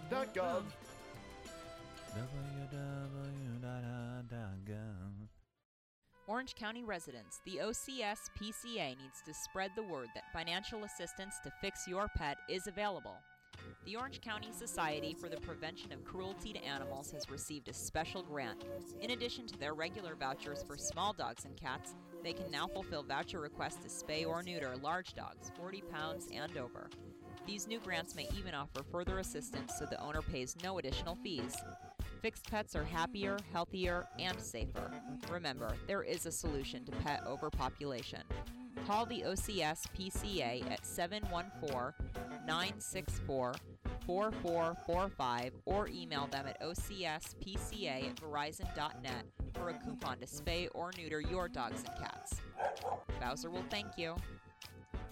www.ocs.gov. www.gov. Orange County residents, the OCS PCA needs to spread the word that financial assistance to fix your pet is available. The Orange County Society for the Prevention of Cruelty to Animals has received a special grant. In addition to their regular vouchers for small dogs and cats, they can now fulfill voucher requests to spay or neuter large dogs, 40 pounds and over. These new grants may even offer further assistance so the owner pays no additional fees. Fixed pets are happier, healthier, and safer. Remember, there is a solution to pet overpopulation. Call the OCS PCA at 714-964-4445 or email them at ocspca@verizon.net for a coupon to spay or neuter your dogs and cats. Bowser will thank you.